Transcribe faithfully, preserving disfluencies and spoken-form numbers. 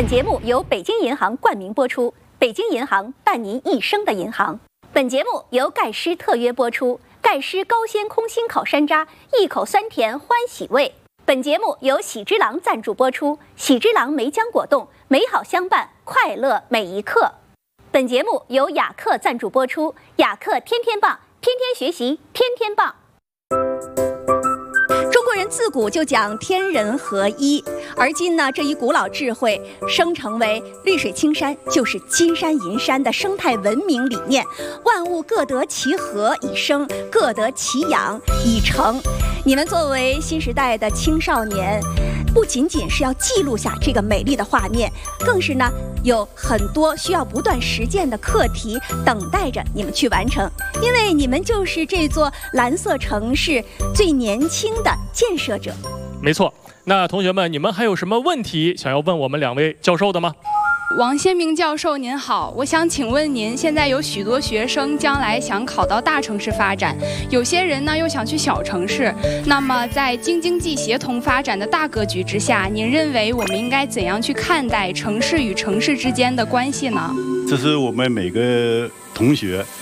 本节目由北京银行冠名播出，北京银行伴您一生的银行。本节目由盖诗特约播出，盖诗高鲜空心烤山楂，一口酸甜欢喜味。本节目由喜之郎赞助播出，喜之郎梅浆果冻，美好相伴，快乐每一刻。本节目由雅克赞助播出，雅克天天棒，天天学习，天天棒。中国人自古就讲天人合一，而今呢，这一古老智慧生成为绿水青山就是金山银山的生态文明理念，万物各得其和以生，各得其养以成。你们作为新时代的青少年，不仅仅是要记录下这个美丽的画面，更是呢有很多需要不断实践的课题等待着你们去完成，因为你们就是这座蓝色城市最年轻的建设者。 没错，那同学们，你们还有什么问题想要问我们两位教授的吗？ 王先明教授您好，我想请问您，现在有许多学生将来想考到大城市发展，有些人呢又想去小城市，那么在京津冀协同发展的大格局之下，您认为我们应该怎样去看待城市与城市之间的关系呢？ 这是我们每个同学